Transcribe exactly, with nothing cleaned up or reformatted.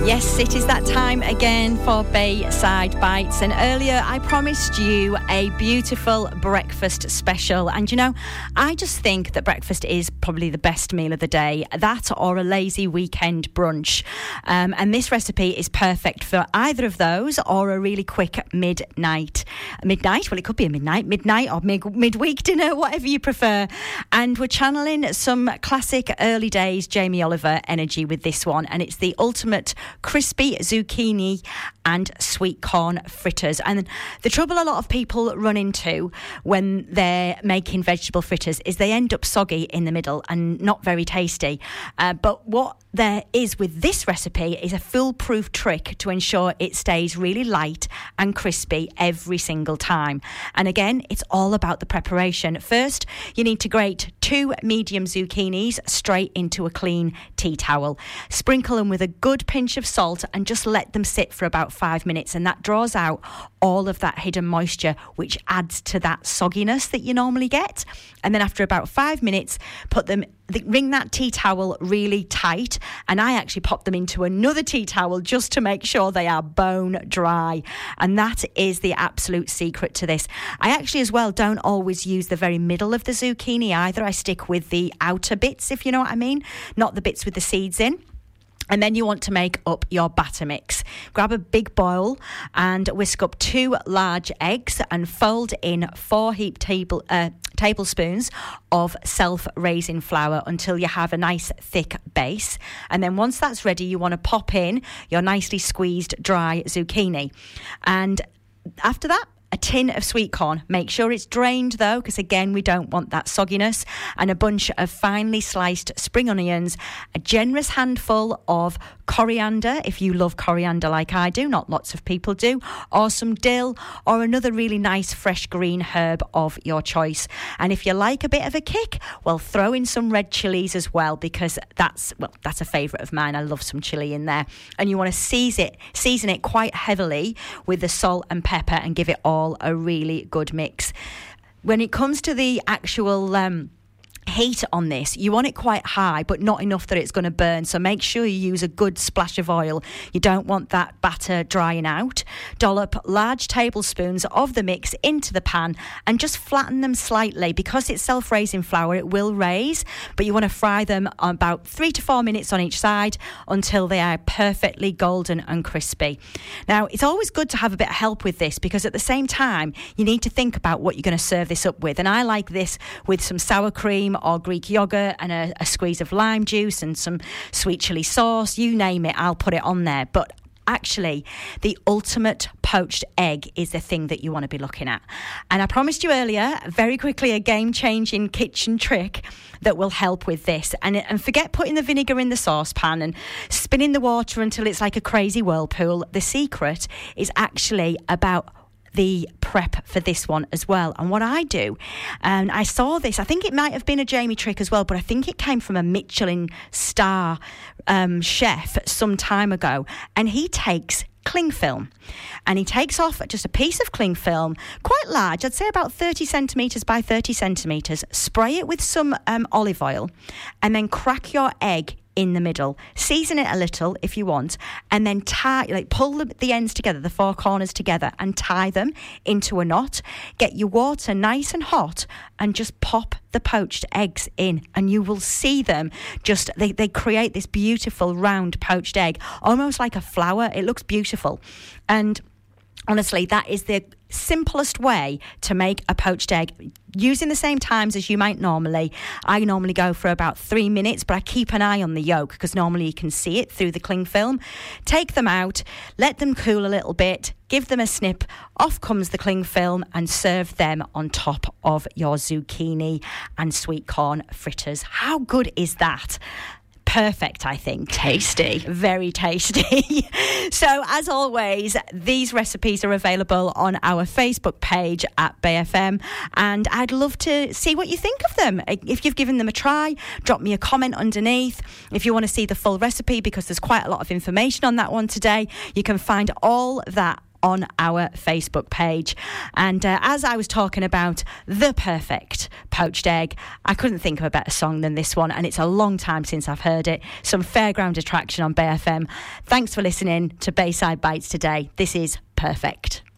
Yes, it is that time again for Bayside Bites, and earlier I promised you a beautiful breakfast special, and you know, I just think that breakfast is probably the best meal of the day, that or a lazy weekend brunch, um, and this recipe is perfect for either of those or a really quick midnight midnight well it could be a midnight midnight or mid- midweek dinner, whatever you prefer. And we're channeling some classic early days Jamie Oliver energy with this one, and it's the ultimate crispy zucchini and sweet corn fritters. And the trouble a lot of people run into when they're making vegetable fritters is they end up soggy in the middle and not very tasty. Uh, but what there is with this recipe is a foolproof trick to ensure it stays really light and crispy every single time. And again, it's all about the preparation. First, you need to grate two medium zucchinis straight into a clean tea towel. Sprinkle them with a good pinch of salt and just let them sit for about five minutes, and that draws out all of that hidden moisture, which adds to that sogginess that you normally get. And then after about five minutes, put them wring that tea towel really tight, and I actually pop them into another tea towel just to make sure they are bone dry. And that is the absolute secret to this. I actually as well don't always use the very middle of the zucchini either. I stick with the outer bits, if you know what I mean, not the bits with the seeds in. And then you want to make up your batter mix. Grab a big bowl and whisk up two large eggs and fold in four heaped table, uh, tablespoons of self-raising flour until you have a nice thick base. And then once that's ready, you want to pop in your nicely squeezed dry zucchini. And after that, a tin of sweet corn. Make sure it's drained though, because again, we don't want that sogginess. And a bunch of finely sliced spring onions, a generous handful of coriander, if you love coriander like I do, not lots of people do, or some dill, or another really nice fresh green herb of your choice. And if you like a bit of a kick, well, throw in some red chilies as well, because that's, well, that's a favourite of mine. I love some chili in there. And you want to season it, season it quite heavily with the salt and pepper and give it all a really good mix. When it comes to the actual um, heat on this, you want it quite high, but not enough that it's going to burn. So make sure you use a good splash of oil. You don't want that batter drying out. Dollop large tablespoons of the mix into the pan and just flatten them slightly. Because it's self-raising flour, it will raise, but you want to fry them about three to four minutes on each side until they are perfectly golden and crispy. Now, it's always good to have a bit of help with this, because at the same time, you need to think about what you're going to serve this up with. And I like this with some sour cream or Greek yogurt and a, a squeeze of lime juice and some sweet chili sauce. You name it, I'll put it on there. But actually, the ultimate poached egg is the thing that you want to be looking at. And I promised you earlier, very quickly, a game-changing kitchen trick that will help with this. And, and forget putting the vinegar in the saucepan and spinning the water until it's like a crazy whirlpool. The secret is actually about the prep for this one as well. And what I do, and I saw this, I think it might have been a Jamie trick as well, but I think it came from a Michelin star um, chef some time ago, and he takes cling film and he takes off just a piece of cling film, quite large, I'd say about thirty centimetres by thirty centimetres, spray it with some um, olive oil, and then crack your egg in the middle. Season it a little if you want, and then tie, like pull the, the ends together, the four corners together, and tie them into a knot. Get your water nice and hot and just pop the poached eggs in, and you will see them just, they, they create this beautiful round poached egg, almost like a flower. It looks beautiful. And honestly, that is the simplest way to make a poached egg, using the same times as you might normally. I normally go for about three minutes, but I keep an eye on the yolk because normally you can see it through the cling film. Take them out, let them cool a little bit, give them a snip, off comes the cling film, and serve them on top of your zucchini and sweet corn fritters. How good is that? Perfect, I think. Tasty. Very tasty. So, as always, these recipes are available on our Facebook page at Bay F M, and I'd love to see what you think of them. If you've given them a try, drop me a comment underneath. If you want to see the full recipe, because there's quite a lot of information on that one today, you can find all that on our Facebook page. And uh, as I was talking about the perfect poached egg, I couldn't think of a better song than this one, and it's a long time since I've heard it. Some fairground attraction on Bay F M. Thanks for listening to Bayside Bites today. This is Perfect.